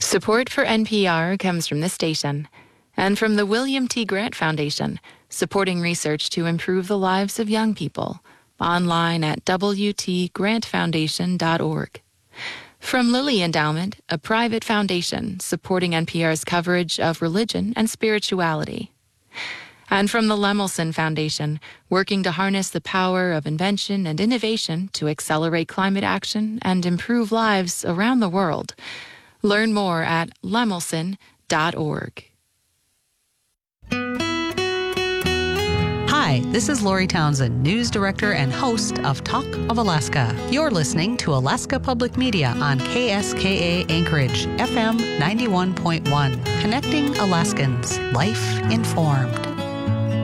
Support for NPR comes from this station and from the William T. Grant Foundation, supporting research to improve the lives of young people. Online at wtgrantfoundation.org. From Lilly Endowment, a private foundation supporting NPR's coverage of religion and spirituality. And from the Lemelson Foundation, working to harness the power of invention and innovation to accelerate climate action and improve lives around the world. Learn more at lemelson.org. Hi, this is Lori Townsend, news director and host of Talk of Alaska. You're listening to Alaska Public Media on KSKA Anchorage, FM 91.1, connecting Alaskans, life informed.